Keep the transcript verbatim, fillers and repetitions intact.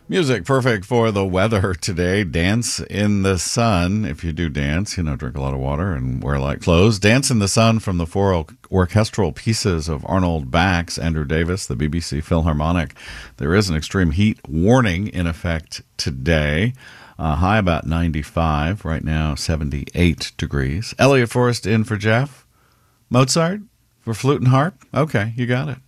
Music perfect for the weather today. Dance in the Sun. If you do dance, you know, drink a lot of water and wear light clothes. Dance in the Sun from the four orchestral pieces of Arnold Bax, Andrew Davis, the B B C Philharmonic. There is an extreme heat warning in effect today. Uh, high about ninety-five. Right now, seventy-eight degrees. Elliot Forrest in for Jeff. Mozart for flute and harp. Okay, you got it.